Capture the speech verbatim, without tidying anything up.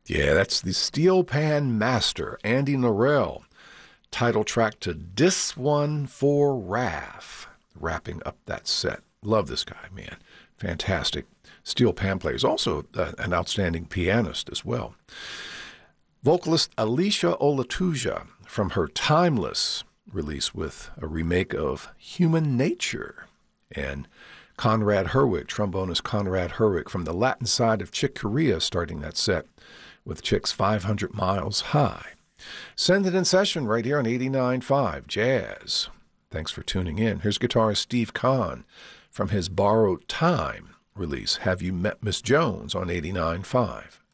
Yeah, that's the Steel Pan Master, Andy Norell. Title track to Dis One for Raph, wrapping up that set. Love this guy, man. Fantastic steel pan player. He's also uh, an outstanding pianist as well. Vocalist Alicia Olatuja from her Timeless release with a remake of Human Nature. And Conrad Herwick, trombonist Conrad Herwick from the Latin side of Chick Corea, starting that set with Chick's five hundred miles High. Send it in session right here on eighty-nine point five Jazz. Thanks for tuning in. Here's guitarist Steve Kahn from his Borrowed Time release, Have You Met Miss Jones, on eighty-nine point five.